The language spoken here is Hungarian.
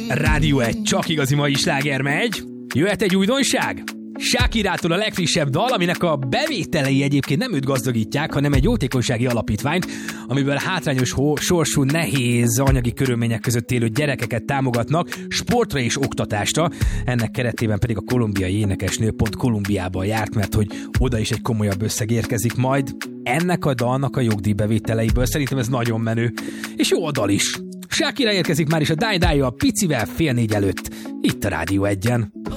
Rádió 1, csak igazi mai sláger megy. Jöhet egy újdonság? Shakirától a legfrissebb dal, aminek a bevételei egyébként nem őt gazdagítják, hanem egy jótékonysági alapítványt, amiből hátrányos sorsú, nehéz anyagi körülmények között élő gyerekeket támogatnak sportra és oktatásra. Ennek keretében pedig a kolumbiai énekesnő pont Kolumbiában járt, mert hogy oda is egy komolyabb összeg érkezik majd. Ennek a dalnak a jogdíjbevételeiből szerintem ez nagyon menő. És jó a dal is. Shakira érkezik már is a Die Die a picivel 3:30 előtt. Itt a Rádió 1-en.